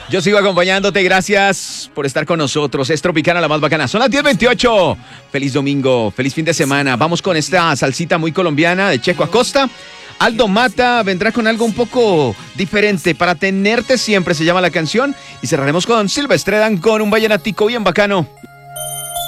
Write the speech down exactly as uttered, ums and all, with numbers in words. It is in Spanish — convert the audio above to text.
Yo sigo acompañándote, gracias por estar con nosotros. Es Tropicana, la más bacana. Son las diez veintiocho. Feliz domingo, feliz fin de semana. Vamos con esta salsita muy colombiana de Checo Acosta. Aldo Mata vendrá con algo un poco diferente. Para tenerte siempre se llama la canción. Y cerraremos con Silvestre Dan con un vallenatico bien bacano.